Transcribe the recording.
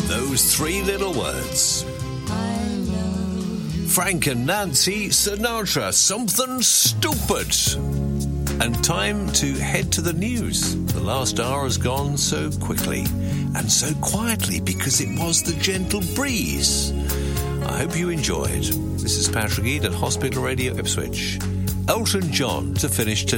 those three little words. Frank and Nancy Sinatra, Something Stupid. And time to head to the news. The last hour has gone so quickly and so quietly because it was the gentle breeze. I hope you enjoyed. This is Patrick Eade at Hospital Radio Ipswich. Elton John to finish today.